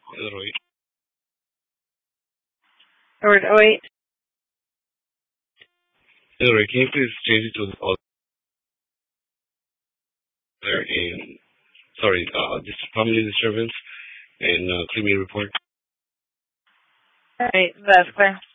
Elroy. Edward 08. Elroy, can you please change it to all there and sorry, this family disturbance and criminal report? Alright, that's clear.